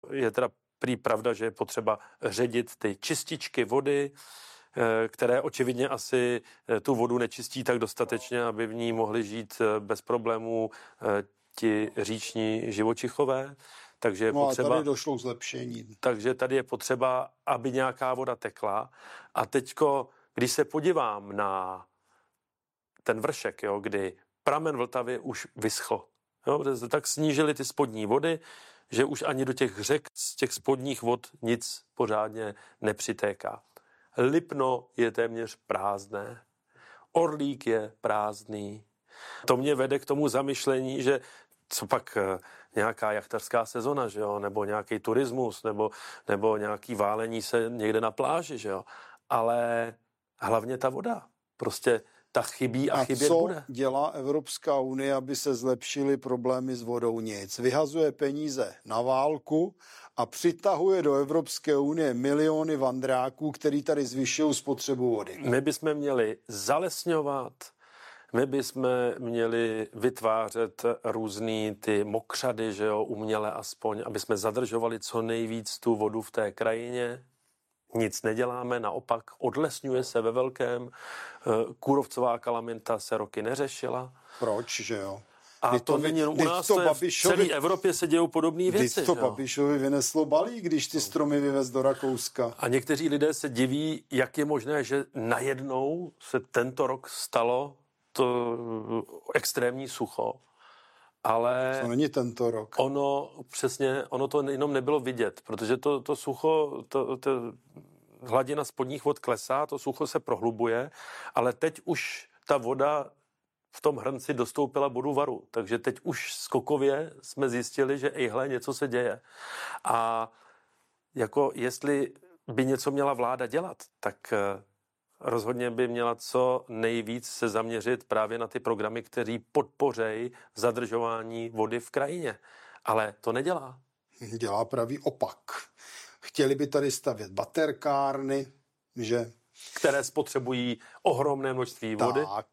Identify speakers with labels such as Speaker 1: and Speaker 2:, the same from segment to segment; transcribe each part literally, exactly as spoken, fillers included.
Speaker 1: Je teda prý pravda, že je potřeba ředit ty čističky vody, které očividně asi tu vodu nečistí tak dostatečně, aby v ní mohli žít bez problémů ti říční živočichové. Takže je
Speaker 2: no
Speaker 1: potřeba,
Speaker 2: a tady došlo k zlepšení.
Speaker 1: Takže tady je potřeba, aby nějaká voda tekla. A teďko, když se podívám na ten vršek, jo, kdy pramen Vltavy už vyschl, jo, tak snížili ty spodní vody, že už ani do těch řek z těch spodních vod nic pořádně nepřitéká. Lipno je téměř prázdné. Orlík je prázdný. To mě vede k tomu zamyšlení, že co pak nějaká jachtařská sezona, že jo? Nebo nějaký turismus, nebo, nebo nějaký válení se někde na pláži, že jo? Ale hlavně ta voda. Prostě ta chybí a, a chybět bude.
Speaker 2: A co dělá Evropská unie, aby se zlepšily problémy s vodou? Nic. Vyhazuje peníze na válku a přitahuje do Evropské unie miliony vandráků, který tady zvyšují spotřebu vody.
Speaker 1: My bychom měli zalesňovat, my bychom měli vytvářet různý ty mokřady, že jo, uměle aspoň, aby jsme zadržovali co nejvíc tu vodu v té krajině. Nic neděláme, naopak odlesňuje se ve velkém. Kůrovcová kalamita se roky neřešila.
Speaker 2: Proč, že jo?
Speaker 1: A to, to není jenom u nás, to, to v celé Evropě se dějou podobné věci.
Speaker 2: to Babišovi vyneslo balí, když ty stromy vyvez do Rakouska.
Speaker 1: A někteří lidé se diví, jak je možné, že najednou se tento rok stalo to extrémní sucho. Ale
Speaker 2: to není tento rok.
Speaker 1: Ono přesně, ono to jenom nebylo vidět, protože to, to sucho, to, to, hladina spodních vod klesá, to sucho se prohlubuje, ale teď už ta voda v tom hrnci dostoupila bodu varu. Takže teď už skokově jsme zjistili, že ejhle, něco se děje. A jako jestli by něco měla vláda dělat, tak rozhodně by měla co nejvíc se zaměřit právě na ty programy, které podpořejí zadržování vody v krajině. Ale to nedělá.
Speaker 2: Dělá pravý opak. Chtěli by tady stavět baterkárny, že...
Speaker 1: které spotřebují ohromné množství vody.
Speaker 2: Tak.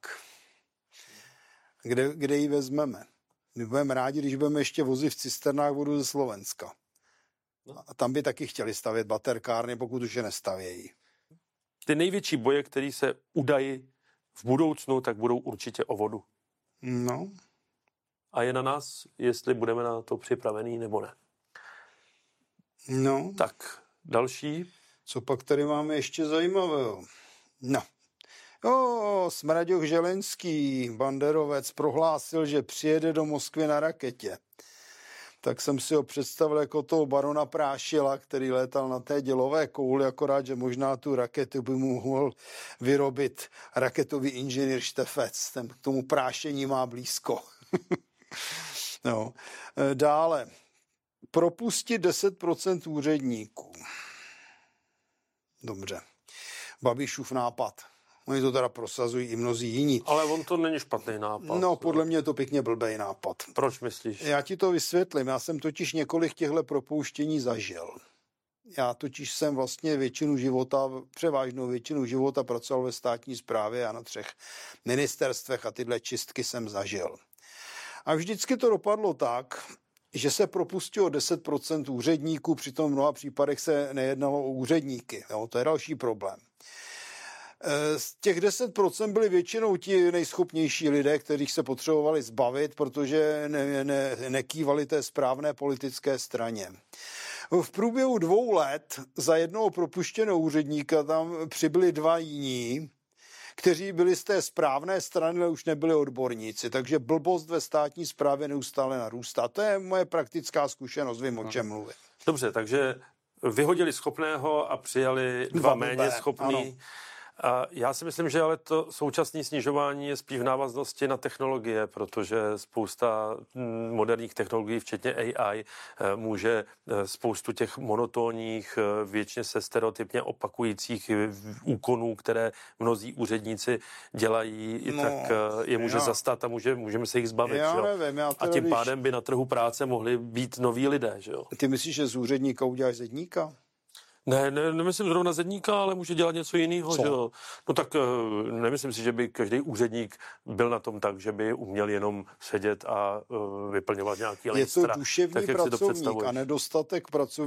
Speaker 2: Kde, kde ji vezmeme? My budeme rádi, když budeme ještě vozit v cisternách vodu ze Slovenska. A tam by taky chtěli stavět baterkárny, pokud už je nestavějí.
Speaker 1: Ty největší boje, které se udají v budoucnu, tak budou určitě o vodu.
Speaker 2: No.
Speaker 1: A je na nás, jestli budeme na to připravený, nebo ne.
Speaker 2: No.
Speaker 1: Tak, další.
Speaker 2: Co pak tady máme ještě zajímavého? No. O, Smraďoch Želenský, banderovec, prohlásil, že přijede do Moskvy na raketě. Tak jsem si ho představil jako toho barona Prášila, který létal na té dělové kouli, akorát, že možná tu raketu by mu mohl vyrobit raketový inženýr Štefec. Ten k tomu prášení má blízko. No. Dále. Propustit deset procent úředníků. Dobře. Babišův nápad. Oni to teda prosazují i mnozí jiní.
Speaker 1: Ale on to není špatný nápad.
Speaker 2: No, podle mě je to pěkně blbej nápad.
Speaker 1: Proč myslíš?
Speaker 2: Já ti to vysvětlím. Já jsem totiž několik těchto propouštění zažil. Já totiž jsem vlastně většinu života, převážnou většinu života pracoval ve státní správě a na třech ministerstvech a tyhle čistky jsem zažil. A vždycky to dopadlo tak, že se propustilo deset procent úředníků, přitom v mnoha případech se nejednalo o úředníky. Jo, to je další problém. Z těch deset procent byli většinou ti nejschopnější lidé, kterých se potřebovali zbavit, protože ne, ne, nekývali té správné politické straně. V průběhu dvou let za jednoho propuštěného úředníka tam přibyli dva jiní, kteří byli z té správné strany, ale už nebyli odborníci. Takže blbost ve státní správě neustále narůstá. To je moje praktická zkušenost, vím, o čem mluvím.
Speaker 1: Dobře, takže vyhodili schopného a přijali dva, dva méně schopný. Ano. A já si myslím, že ale to současné snižování je spíš v návaznosti na technologie, protože spousta moderních technologií, včetně A I, může spoustu těch monotónních, většině se stereotypně opakujících úkonů, které mnozí úředníci dělají, no, tak je může já. zastat a může, můžeme se jich zbavit.
Speaker 2: Já
Speaker 1: že?
Speaker 2: nevím, já
Speaker 1: a tím
Speaker 2: když...
Speaker 1: pádem by na trhu práce mohli být noví lidé. Že jo?
Speaker 2: Ty myslíš, že z úředníka uděláš zedníka?
Speaker 1: Ne, ne, nemyslím zrovna zedníka, ale může dělat něco jiného, že jo. No tak nemyslím si, že by každý úředník byl na tom tak, že by uměl jenom sedět a uh, vyplňovat nějaký listra.
Speaker 2: Je to duševní pracovník a nedostatek pracovníků